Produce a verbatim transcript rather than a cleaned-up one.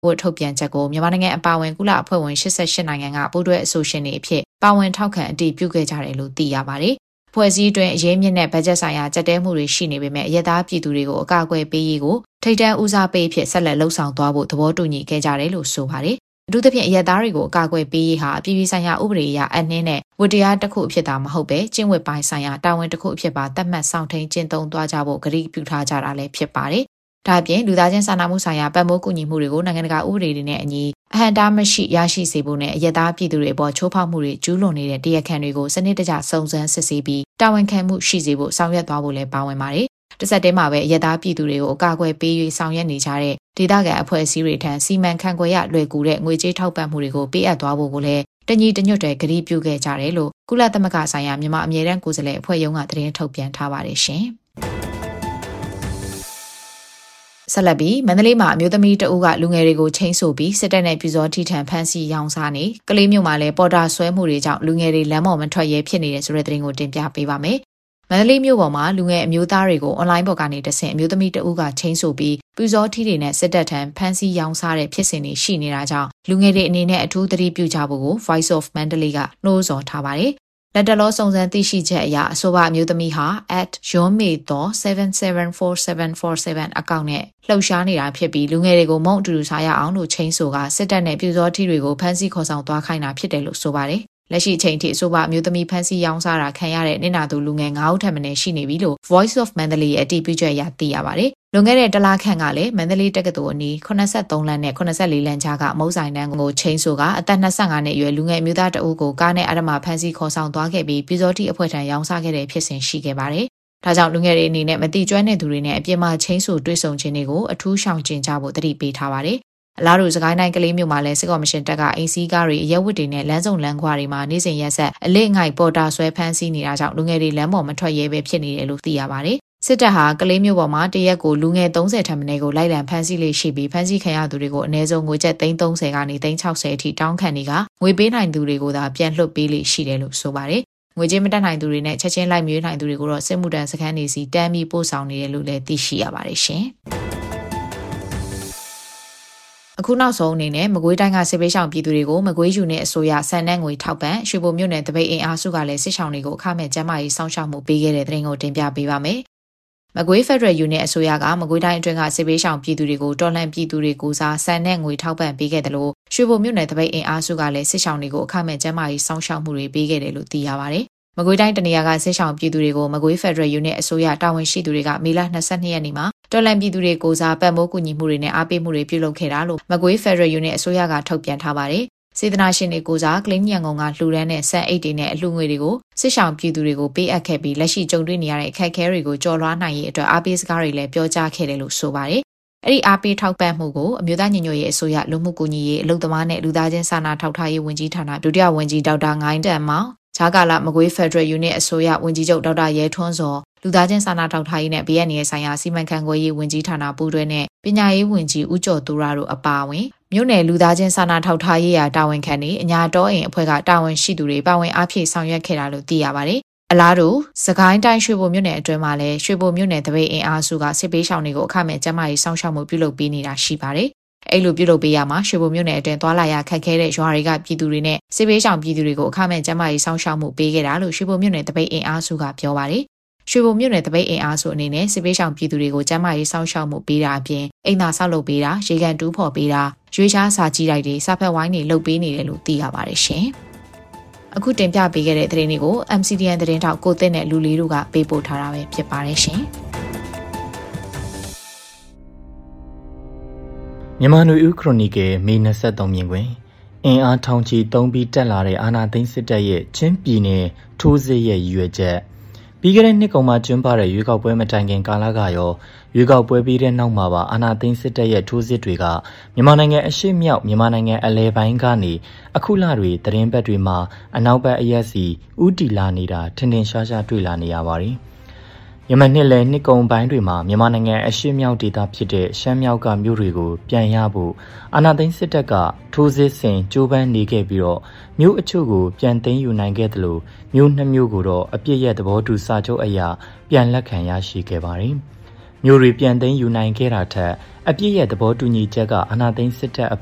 ဝတ်ထုတ်ပြန်ချက်ကိုမြန်မာနိုင်ငံအပါအဝင်ကုလအဖွဲ့ဝင်၈၈နိုင်ငံကပူးတွဲအဆိုရှင်တွေအဖြစ်ပါဝင်ထောက်ခံအတည်ပြုခဲ့ကြတယ်လို့သိရပါတယ်။ဖွဲ့စည်းတွင်အရေးမြင့်တဲ့ဘတ်ဂျက်ဆိုင်ရာကြက်တဲမှုတွေရှိနေပေမဲ့အရက်သားပြည်သူတွေကိုအကာအကွယ်ပေးရေးကိုထိပ်တန်းဦးစားပေးဖြစ်ဆက်လက်လှုံ့ဆော်သွားဖို့သဘောတူညီခဲ့ကြတယ်လို့ဆိုပါတယ်။အထူးသဖြင့်အရက်သားတွေကိုအကာအကွယ်ပေးရေးဟာအပြည်ပြည်ဆိုင်ရာဥပဒေအရအနှင်းနဲ့ဝတ္တရားတစ်ခုအဖြစ်သာမဟုတ်ပဲကျင့်ဝတ်ပိုင်းဆိုင်ရာတာဝန်တစ်ခုအဖြစ်ပါသတ်မှတ်ဆောင်ထိန်ကျင့်သုံးသွားကြဖို့ကတိပြုထားကြတာလည်းဖြစ်ပါတယ်။ဒါ့အပြင်လူသားချင်းစာနာမှုဆိုင်ရာပတ်မိုးကူညီမှုတွေကိုနိုင်ငံတကာဥပဒေတွေနဲ့အညီအဟန့်တားမရှိရရှိစေဖို့နဲ့အရက်သားပြည်သူတွေအပေါ်ချိုးဖောက်မှုတွေကျူးလွန်နေတဲ့တရားခံတွေကိုစနစ်တကျစုံစမ်းစစ်ဆေးပြီးတာဝန်ခံမှုရှိစေဖို့ဆောင်ရွက်သွားဖို့လည်းပါဝင်ပါတယ်။တစ်ဆက်တည်းမှာပဲအရက်သားပြည်သူတွေကိုအကာအကွယ်ပေး၍ဆောင်ရွက်နေကြတဲ့ဒေသခံအဖွဲ့အစည်းတွေထံစီမံခန့်ခွဲရလွယ်ကူတဲ့ငွေကြေးထောက်ပံ့မှုတွေကိုပေးအပ်သွားဖို့ကိုလည်းတညီတညွတ်တဲ့ကတိပြုခဲ့ကြတယ်လို့ကုလသမဂ္ဂဆိုင်ရာမြန်မာအမြဲတမ်းကိုယ်စားလှယ်အဖွဲ့ရုံးကသတင်းထုတ်ပြန်ထားပါတယ်ရှင်။ဆက်လက်ပြီးမန္တလေးမှာအမျိုးသမီးတအုပ်ကလူငယ်တွေကိုချိန်ဆိုပြီးစစ်တပ်နဲ့ပြည်စောထိထံဖမ်းဆီးရောင်းစားနေကလေးမျိုးမှာလည်းပေါ်တာဆွဲမှုတွေကြောင့်လူငယ်တွေလမ်းပေါ်မထွက်ရဲဖြစ်နေတဲ့ဆိုတဲ့သတင်းကိုတင်ပြပေးပါမယ်။မန္တလေးမြို့ပေါ်မှာလူငယ်အမျိုးသားတွေကိုအွန်လိုင်းပေါ်ကနေတဆင့်အမျိုးသမီးတအုပ်ကချိန်ဆိုပြီးပြည်စောထိတွေနဲ့စစ်တပ်ထံဖမ်းဆီးရောင်းစားတဲ့ဖြစ်စဉ်တွေရှိနေတာကြောင့်လူငယ်တွေအနေနဲ့အထူးသတိပြုကြဖို့ကို Voice of Mandalay ကနှိုးဆော်ထားပါတယ်။လက်တလောစုံစမ်းသိရှိချက်အရအဆိုပါအမျိုးသမီးဟာ at yonmedo seven seven four seven four seven အကောင့်နဲ့လှုပ်ရှားနေတာဖြစ်ပြီးလူငယ်တွေကိုမုံအတူတူစားရအောင်လို့ချိန်ဆိုကစစ်တပ်နဲ့ပြည်စောထိတွေကိုဖမ်းဆီးခေါ်ဆောင်သွားခိုင်းတာဖြစ်တယ်လို့ဆိုပါတယ်။လက်ရှိအချိန်ထိအဆိုပါအမျိုးသမီးဖမ်းဆီးရောင်းစားတာခံရတဲ့နင်နာသူလူငယ်၅ဦးထပ်မံရှိနေပြီလို့ Voice of Mandalay ရဲ့အတည်ပြုချက်အရသိရပါတယ်။လွန်ခဲ့တဲ့တလခန့်ကလည်းမန္တလေးတက္ကသိုလ်အနီးeighty-threeလမ်းနဲ့eighty-fourလမ်းကြားကအမုတ်ဆိုင်တန်းကိုချိန်ဆိုကအသက်twenty-fiveနှစ်အရွယ်လူငယ်အမျိုးသားတအုပ်ကိုကားနဲ့အဓမ္မဖမ်းဆီးခေါ်ဆောင်သွားခဲ့ပြီးပြည်စောတိအဖွဲ့ထံရောင်းစားခဲ့တဲ့ဖြစ်စဉ်ရှိခဲ့ပါတယ်။ဒါကြောင့်လူငယ်တွေအနေနဲ့မတိကျွမ်းတဲ့သူတွေနဲ့အပြစ်မှာချိန်ဆိုတွေ့ဆုံခြင်းတွေကိုအထူးရှောင်ကျဉ်ကြဖို့တတိပေးထားပါတယ်။အလားတူစကိုင်းတိုင်းကလေးမြို့မှာလည်းစစ်ကော်မရှင်တပ်ကအင်စီကားတွေအရက်ဝတ်တွေနဲ့လမ်းစုံလမ်းခွာတွေမှာနေ့စဉ်ရက်ဆက်အလေးငိုက်ပေါ်တာဆွဲဖမ်းဆီးနေတာကြောင့်လူငယ်တွေလမ်းပေါ်မထွက်ရဲပဲဖြစ်နေတယ်လို့သိရပါတယ်။စစ်တပ်ဟာကလေးမြို့ပေါ်မှာတရက်ကိုလူငယ်thirtyထက်မနည်းကိုလိုက်လံဖမ်းဆီးလေးရှိပြီးဖမ်းဆီးခံရသူတွေကိုအနည်းဆုံးငွေကျပ်thirtyကနေthirty sixtyအထိတောင်းခံနေကငွေပေးနိုင်သူတွေကိုသာပြန်လွှတ်ပေးလေးရှိတယ်လို့ဆိုပါတယ်။ငွေကြေးမတတ်နိုင်သူတွေနဲ့ချက်ချင်းလိုက်မျိုးနိုင်သူတွေကိုတော့စစ်မှုထမ်းစခန်းတွေစီတမ်းပြီးပို့ဆောင်နေတယ်လို့လည်းသိရှိရပါတယ်ရှင်။အခုနောက်ဆုံးအနေနဲ့မကွေးတိုင်းကစစ်ပေးဆောင်ပြည်သူတွေကိုမကွေးယူနဲ့အစိုးရဆန်တဲ့ငွေထောက်ပံ့ရွှေဘိုမြို့နယ်တပိတ်အင်အားစုကလည်းစစ်ဆောင်တွေကိုအခမဲ့ကျန်းမာရေးစောင့်ရှောက်မှုပေးခဲ့တဲ့တဲ့ရင်ကိုတင်ပြပေးပါမယ်။မကွေး Federal Unit အစိုးရကမကွေးတိုင်းအတွင်းကစစ်ပေးဆောင်ပြည်သူတွေကိုတော်လှန်ပြည်သူတွေကိုစားဆန်တဲ့ငွေထောက်ပံ့ပေးခဲ့တယ်လို့ရွှေဘိုမြို့နယ်တပိတ်အင်အားစုကလည်းစစ်ဆောင်တွေကိုအခမဲ့ကျန်းမာရေးစောင့်ရှောက်မှုတွေပေးခဲ့တယ်လို့သိရပါတယ်။မကွေးတိုင်းတနေရာကစစ်ဆောင်ပြည်သူတွေကိုမကွေး Federal Unit အစိုးရတာဝန်ရှိသူတွေကမေလtwenty-twoရက်နေ့မှာတော်လှန်ပြည်သူတွေကိုစားပတ်မိုးကူညီမှုတွေနဲ့အားပေးမှုတွေပြုလုပ်ခဲ့တာလို့မကွေး Federal Unit အစိုးရကထုတ်ပြန်ထားပါတယ်။စေတနာရှင်တွေကိုစားကလင်းညံကုံကလှူဒန်းတဲ့ဆန်အိတ်တွေနဲ့အလှူငွေတွေကိုစစ်ဆောင်ပြည်သူတွေကိုပေးအပ်ခဲ့ပြီးလက်ရှိကြုံတွေ့နေရတဲ့အခက်အခဲတွေကိုကျော်လွှားနိုင်ရေးအတွက်အားပေးစကားတွေလည်းပြောကြားခဲ့တယ်လို့ဆိုပါတယ်။အဲ့ဒီအားပေးထောက်ပံ့မှုကိုအမျိုးသားညီညွတ်ရေးအစိုးရလူမှုကူညီရေးအလုပ်သမားနဲ့လူသားချင်းစာနာထောက်ထားရေးဝန်ကြီးဌာနဒုတိယဝန်ကြီးဒေါက်တာငိုင်းတန်မောင်ဂျာကာလာမကွေး Federal Unit အစိုးရဝန်ကြီးချုပ်ဒေါက်တာရဲထွန်းစောလူသားချင်းစာနာထောက်ထားရေးနဲ့ B N N ဆိုင်ရာစီမံခန့်ခွဲရေးဝန်ကြီးဌာနပူးတွဲနဲ့ပညာရေးဝန်ကြီးဦးကျော်သူရတို့အပါအဝင်မြို့နယ်လူသားချင်းစာနာထောက်ထားရေးရာတာဝန်ခံတွေအညာတော်အိမ်အဖွဲ့ကတာဝန်ရှိသူတွေပါဝင်အားဖြည့်ဆောင်ရွက်ခဲ့တာလို့သိရပါတယ်။အလားတူစကိုင်းတိုင်းရွှေဘိုမြို့နယ်အတွင်းမှာလည်းရွှေဘိုမြို့နယ်တပိတ်အင်အားစုကစစ်ပေးဆောင်တွေကိုအခမဲ့ကျန်းမာရေးစောင့်ရှောက်မှုပြုလုပ်ပေးနေတာရှိပါတယ်။အဲ့လိုပြုလုပ်ပေးရမှာရွှေဘိုမြို့နယ်အတွင်းသွားလာရခက်ခဲတဲ့ရွာတွေကပြည်သူတွေနဲ့စစ်ပေးဆောင်ပြည်သူတွေကိုအခမဲ့ကျန်းမာရေးစောင့်ရှောက်မှုပေးခဲ့တာလို့ရွှေဘိုမြို့နယ်တပိတ်အင်အားစုကပြောပါတယ်။ရွှေဘုံမြို့နယ်တပိတ်အင်အားစုအနေနဲ့စစ်ပေးဆောင်ပြည်သူတွေကိုကျန်းမာရေးစောင့်ရှောက်မှုပေးတာအပြင်အိမ်သာဆောက်လုပ်ပေးတာရေကန်တူးဖော်ပေးတာရွေးချားစာကြည့်လိုက်တွေစာဖက်ဝိုင်းတွေလုပ်ပေးနေတယ်လို့သိရပါတယ်ရှင်။အခုတင်ပြပေးခဲ့တဲ့သတင်းတွေကို M C D N သတင်းထောက်ကိုသစ်နဲ့လူလေးတို့ကပေးပို့ထားတာပဲဖြစ်ပါတယ်ရှင်။မြန်မာနွေဦးခရိုနီကယ်မေtwenty-threeမြင်ကွင်အင်အားထောင်ချီသုံးပြီးတက်လာတဲ့အာဏာသိမ်းစစ်တပ်ရဲ့ချင်းပြည်နယ်ထိုးစစ်ရဲ့ရည်ရွယ်ချက်ပြီးခဲ့တဲ့နှစ်ကုန်မှာကျင်းပတဲ့ရွေးကောက်ပွဲမတိုင်ခင်ကာလကရောရွေးကောက်ပွဲပြီးတဲ့နောက်မှာပါအာဏာသိမ်းစစ်တပ်ရဲ့ထိုးစစ်တွေကမြန်မာနိုင်ငံအရှေ့မြောက်မြန်မာနိုင်ငံအလဲပိုင်းကနေအခုလတွေသတင်းပတ်တွေမှာအနောက်ဘက်အရက်စီဥတီလာနေတာထင်ထင်ရှားရှားတွေ့လာနေရပါတယ်။ယမန်နှစ်လည်းနှစ်ကုန်ပိုင်းတွေမှာမြန်မာနိုင်ငံအရှေ့မြောက်ဒေသဖြစ်တဲ့ရှမ်းမြောက်ကမြို့တွေကိုပြန်ရဖို့အာဏာသိမ်းစစ်တပ်ကထိုးစစ်ဆင်ကြိုးပမ်းနေခဲ့ပြီးတော့မြို့အချို့ကိုပြန်သိမ်းယူနိုင်ခဲ့တယ်လို့မြို့နှစ်မြို့ကိုတော့အပြစ်ရဲ့သဘောတူစာချုပ်အရပြန်လက်ခံရရှိခဲ့ပါတယ်။မျိုးတွေပြန်သိမ်းယူနိုင်ခဲ့တာထက်အပြည့်ရဲ့သဘောတူညီချက်ကအာဏာသိမ်းစစ်တပ်